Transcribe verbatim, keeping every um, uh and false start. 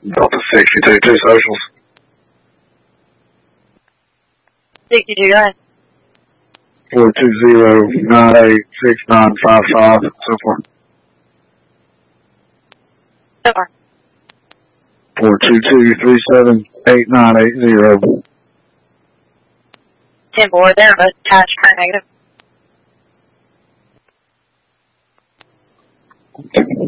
Delta sixty-two, two socials. sixty-two, go ahead. four two zero, nine eight six nine five five, so far. So far. four two two, three seven eight nine eight zero. ten four, there, but attach current negative.